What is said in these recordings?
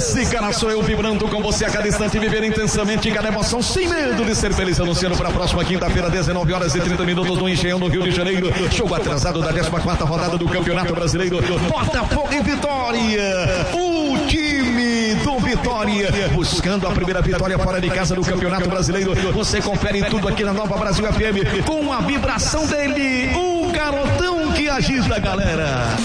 Esse cara sou eu, vibrando com você a cada instante, viver intensamente cada emoção, sem medo de ser feliz. Anunciando para a próxima quinta-feira, 19 horas e 30 minutos, no Engenhão, no Rio de Janeiro. Jogo atrasado da 14ª rodada do Campeonato Brasileiro. Botafogo e Vitória. O time do Vitória buscando a primeira vitória fora de casa do Campeonato Brasileiro. Você confere tudo aqui na Nova Brasil FM com a vibração dele, o garotão que agita a galera.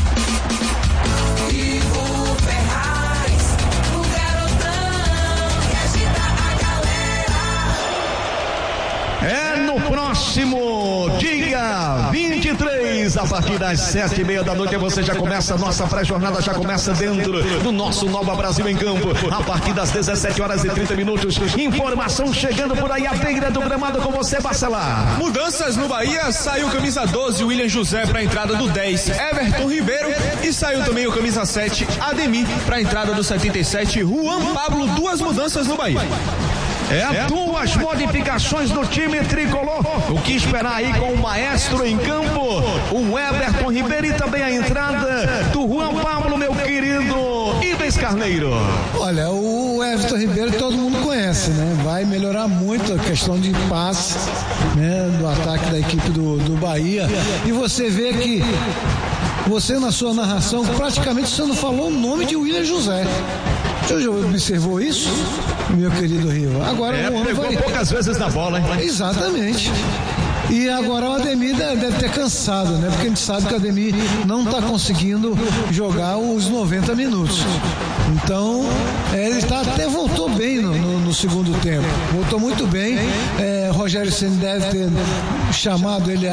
É no próximo dia 23, a partir das 7:30 da noite, você já começa, a nossa pré-jornada já começa dentro do nosso Nova Brasil em Campo, a partir das 17 horas e 30 minutos. Informação chegando por aí, a beira do gramado com você, Bacelar. Mudanças no Bahia, saiu camisa 12, William José para a entrada do 10, Everton Ribeiro, e saiu também o camisa 7, Ademir, para a entrada do 77, Juan Pablo. Duas mudanças no Bahia. Duas modificações do time tricolor. O que esperar aí com o maestro em campo, o Everton Ribeiro, e também a entrada do Juan Pablo, meu querido Ibens Carneiro. Olha, o Everton Ribeiro todo mundo conhece, né? Vai melhorar muito a questão de passe, né, do ataque da equipe do Bahia. E você vê que você, na sua narração, praticamente você não falou o nome de William José. Você já observou isso, meu querido Riva? Agora o pegou vai... poucas vezes na bola, hein? Exatamente. E agora o Ademir deve ter cansado, né? Porque a gente sabe que o Ademir não está conseguindo jogar os 90 minutos. Então, ele até voltou bem no segundo tempo. Voltou muito bem. Rogério Ceni deve ter chamado ele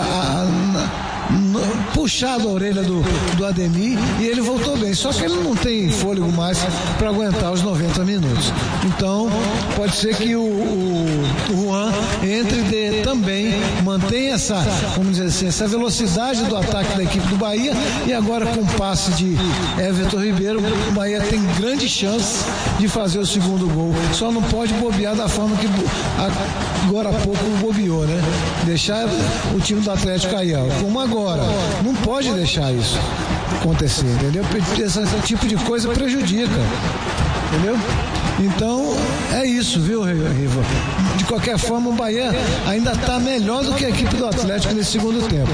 puxado a orelha do Ademir, e ele voltou bem, só que ele não tem fôlego mais para aguentar os 90 minutos. Então pode ser que o Juan entre também, mantenha essa, vamos dizer assim, essa velocidade do ataque da equipe do Bahia, e agora com o passe de Everton Ribeiro, o Bahia tem grande chance de fazer o segundo gol. Só não pode bobear da forma que agora há pouco bobeou, né? Deixar o time do Atlético cair, como agora. Não pode deixar isso acontecer, entendeu? Esse tipo de coisa prejudica, entendeu? Então é isso, viu, Riva? De qualquer forma, o Bahia ainda está melhor do que a equipe do Atlético nesse segundo tempo.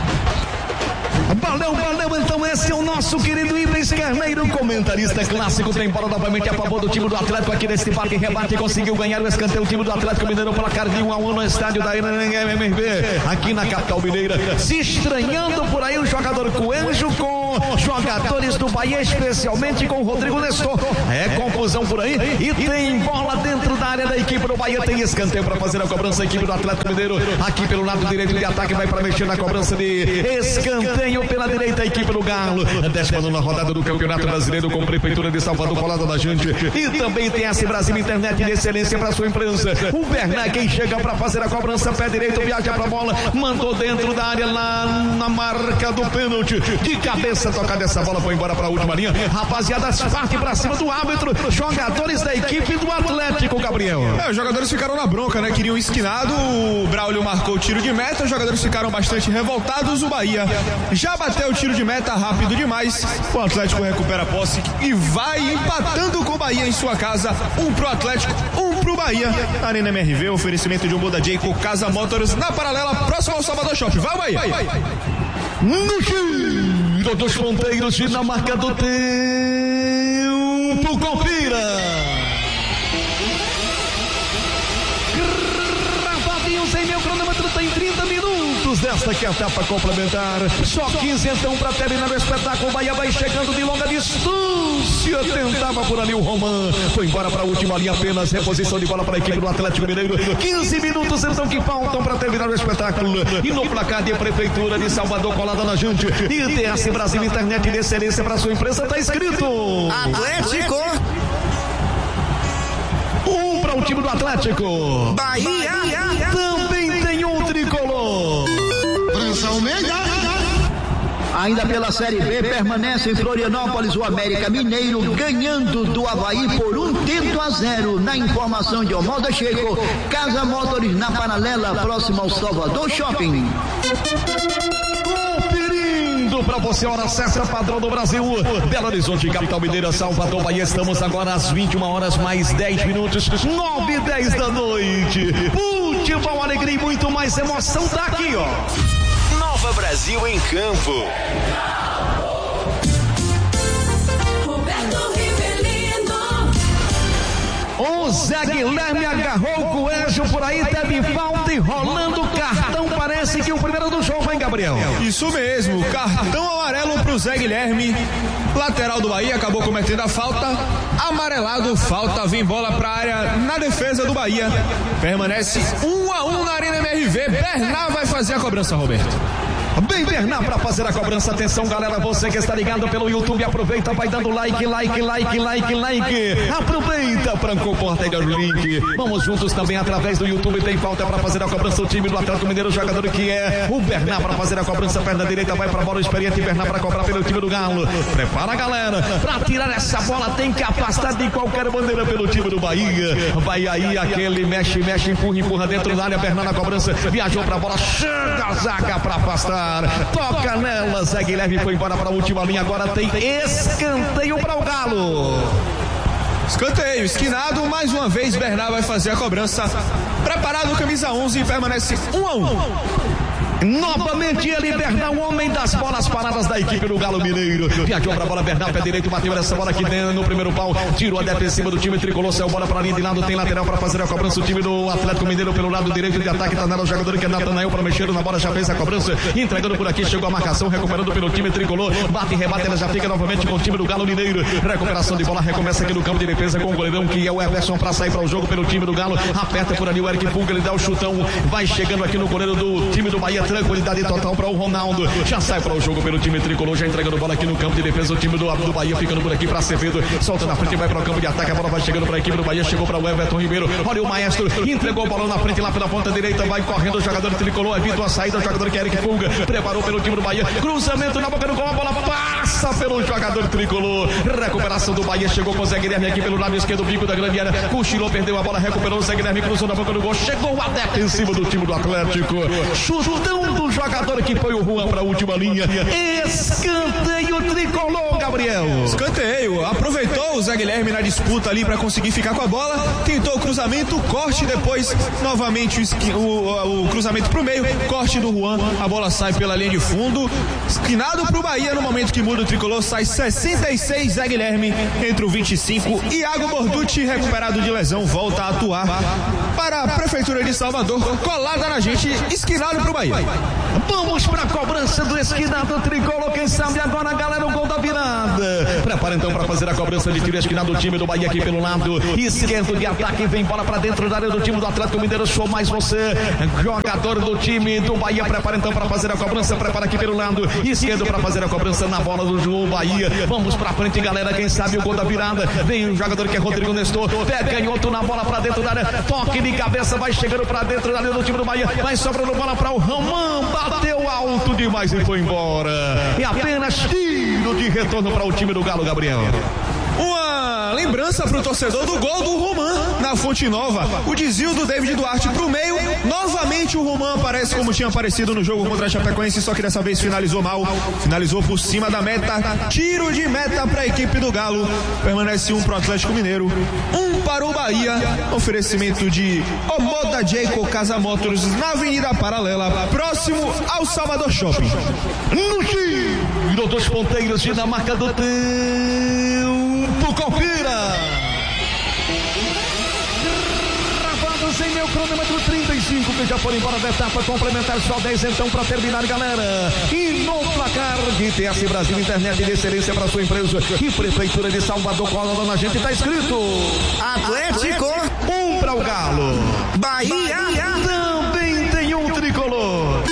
Valeu, então esse é o nosso querido Ibens Carneiro, comentarista clássico, tem bola novamente a favor do time do Atlético aqui neste parque, rebate, conseguiu ganhar o escanteio, o time do Atlético Mineiro, placar de 1-1 no estádio da MRV, aqui na capital mineira, se estranhando por aí o jogador Coelho com jogadores do Bahia, especialmente com o Rodrigo Nestor, confusão por aí, e tem bola dentro da área da equipe do Bahia, tem escanteio para fazer a cobrança, a equipe do Atlético Mineiro, aqui pelo lado direito de ataque, vai para mexer na cobrança de escanteio pela direita, a equipe do Galo, 19ª rodada do Campeonato Brasileiro, com Prefeitura de Salvador colada da gente, e também tem esse Brasil Internet de excelência para sua imprensa, o Bernard, quem chega para fazer a cobrança, pé direito, viaja para a bola, mandou dentro da área, lá na marca do pênalti, de cabeça tocada essa bola, foi embora para a última linha, rapaziada, parte para cima do árbitro, jogadores da equipe do Atlético, Gabriel. Os jogadores ficaram na bronca, né? Queriam esquinado, o Braulio marcou o tiro de meta, os jogadores ficaram bastante revoltados, o Bahia já bateu o tiro de meta rápido demais, o Atlético recupera a posse e vai empatando com o Bahia em sua casa, 1 pro Atlético, 1 pro Bahia, Arena MRV, oferecimento de um Buda Jayco, Casa Motors, na paralela, próximo ao Salvador Shopping, vai Bahia! No giro dos ponteiros e na marca do tempo, confira! Gravadinho sem meu cronômetro, tem 30 minutos desta que é a etapa complementar, só 15 então para terminar o espetáculo. Bahia vai chegando de longa distância, tentava por ali o Roman, foi embora para a última linha, apenas reposição de bola para a equipe do Atlético Mineiro, 15 minutos então que faltam para terminar o espetáculo, e no placar de Prefeitura de Salvador colada na gente, e TS Brasil Internet de excelência para sua empresa, está escrito Atlético 1 para o time do Atlético, Bahia também tem um tricolor. Ainda pela Série B, permanece em Florianópolis o América Mineiro, ganhando do Avaí por 1-0 na informação de Omalda Checo, Casa Motors na paralela, próximo ao Salvador Shopping. Conferindo Tudo pra você, hora certa, padrão do Brasil. Belo Horizonte, capital mineira, Salvador, Bahia. Estamos agora às 21 horas mais 10 minutos, 9h10 da noite. Futebol, alegria e muito mais emoção tá aqui, ó. Nova Brasil em campo. O Zé Guilherme agarrou o Coelho por aí, teve falta e rolando cartão. Parece que o primeiro do jogo, hein, Gabriel? Isso mesmo, cartão amarelo pro Zé Guilherme. Lateral do Bahia acabou cometendo a falta. Amarelado, falta, vem bola pra área na defesa do Bahia. Permanece 1-1 na Arena MRV. Bernard vai fazer a cobrança, Roberto. Bem, Bernard para fazer a cobrança. Atenção, galera, você que está ligado pelo YouTube, aproveita, vai dando like. Aproveita para compartilhar o link. Vamos juntos também através do YouTube. Tem falta para fazer a cobrança. O time do Atlético Mineiro, o jogador que é o Bernard para fazer a cobrança. Perna direita vai para a bola, experiente Bernard para cobrar pelo time do Galo. Prepara a galera para tirar essa bola. Tem que afastar de qualquer bandeira pelo time do Bahia. Vai aí aquele mexe, empurra dentro da área. Bernard na cobrança, viajou para a bola, chega a zaga para afastar. Toca nela, Zé Guilherme foi embora para a última linha. Agora tem escanteio para o Galo. Escanteio, esquinado, mais uma vez Bernard vai fazer a cobrança. Preparado, camisa 11, permanece 1-1. Novamente ele, Bernard, o homem das bolas paradas da equipe do Galo Mineiro. Viajou pra bola, Bernard, pé direito, bateu essa bola aqui dentro no primeiro pau. Tirou a defensiva do time tricolor, saiu bola pra linha de lado, tem lateral pra fazer a cobrança. O time do Atlético Mineiro pelo lado direito de ataque, tá nela o jogador que é Natanael pra mexer na bola, já fez a cobrança. Entregando por aqui, chegou a marcação, recuperando pelo time tricolor. Bate e rebate, ela já fica novamente com o time do Galo Mineiro. Recuperação de bola, recomeça aqui no campo de defesa com o goleirão que é o Everson pra sair para o jogo pelo time do Galo. Aperta por ali o Eric Pulga, ele dá o chutão. Vai chegando aqui no goleiro do time do Bahia, tranquilidade total para o Ronaldo, já sai para o jogo pelo time tricolor, já entregando bola aqui no campo de defesa, o time do Bahia ficando por aqui para Acevedo, solta na frente, vai para o campo de ataque, a bola vai chegando para a equipe do Bahia, chegou para o Everton Ribeiro, olha o maestro, entregou o balão na frente lá pela ponta direita, vai correndo o jogador tricolor, evita a saída, o jogador que é Eric Pulga, preparou pelo time do Bahia, cruzamento na boca do gol, a bola passa pelo jogador tricolor, recuperação do Bahia, chegou com o Zé Guilherme aqui pelo lado esquerdo, bico da grande área, cochilou, perdeu a bola, recuperou o Zé Guilherme, cruzou na boca do gol, chegou a defensiva do time do Atlético, chutão do jogador que foi o Juan para a última linha. Escanteio tricolor, Gabriel. Escanteio, aproveitou o Zé Guilherme na disputa ali para conseguir ficar com a bola, tentou o cruzamento, corte, depois novamente o cruzamento pro meio, corte do Juan, a bola sai pela linha de fundo, esquinado pro Bahia. No momento que muda o tricolor, sai 66 Zé Guilherme, entre o 25 Iago Borducci, recuperado de lesão, volta a atuar para a Prefeitura de Salvador, colada na gente, esquinado pro Bahia. Vamos para a cobrança do esquinado tricolor. Quem sabe agora, galera, o gol da virada. Prepara então para fazer a cobrança de tiro esquinado do time do Bahia aqui pelo lado esquerdo de ataque. Vem bola para dentro da área do time do Atlético Mineiro. Show mais você, jogador do time do Bahia. Prepara então para fazer a cobrança. Prepara aqui pelo lado esquerdo para fazer a cobrança na bola do Bahia. Vamos para frente, galera. Quem sabe o gol da virada. Vem o jogador que é Rodrigo Nestor. Pé canhoto na bola para dentro da área. Toque de cabeça, vai chegando para dentro da área do time do Bahia. Vai sobrando bola para o Romão. Bateu alto demais e foi embora. E apenas tiro de retorno para o time do Galo, Gabriel. Uma lembrança para o torcedor do gol do Roman na Fonte Nova. O desvio do David Duarte para o meio. Novamente o Roman aparece como tinha aparecido no jogo contra a Chapecoense, só que dessa vez finalizou mal. Finalizou por cima da meta. Tiro de meta para a equipe do Galo. Permanece 1 para o Atlético Mineiro, 1 para o Bahia. Oferecimento de Omoda Jayco Casa Motors na Avenida Paralela, próximo ao Salvador Shopping. No giro dos ponteiros de na marca do tempo, confira. Gravados em meu cronômetro 35, que já foram embora da etapa complementar, só 10 então para terminar, galera. E no placar de ITS Brasil, internet de excelência para sua empresa e Prefeitura de Salvador, colando na gente, tá escrito Atlético 1 para o Galo. Bahia Também tem um tricolor.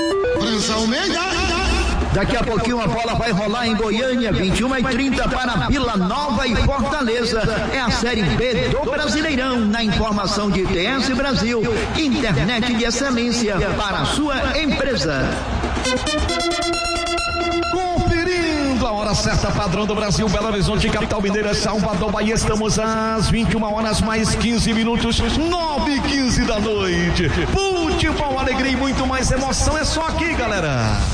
Daqui a pouquinho a bola vai rolar em Goiânia, 21h30 para Vila Nova e Fortaleza. É a Série B do Brasileirão. Na informação de ITS Brasil, internet de excelência para a sua empresa. Conferindo a hora certa, padrão do Brasil, Belo Horizonte, capital mineira, Salvador, Bahia. Estamos às 21 horas mais 15 minutos, 9h15 da noite. Futebol, alegria e muito mais emoção. É só aqui, galera.